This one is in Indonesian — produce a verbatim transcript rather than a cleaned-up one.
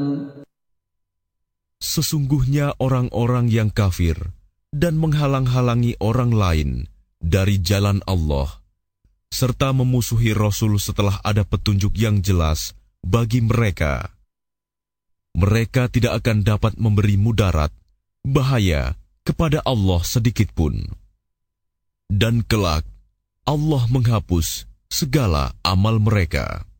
Sesungguhnya orang-orang yang kafir dan menghalang-halangi orang lain dari jalan Allah, serta memusuhi Rasul setelah ada petunjuk yang jelas bagi mereka, mereka tidak akan dapat memberi mudarat, bahaya kepada Allah sedikitpun. Dan kelak, Allah menghapus segala amal mereka.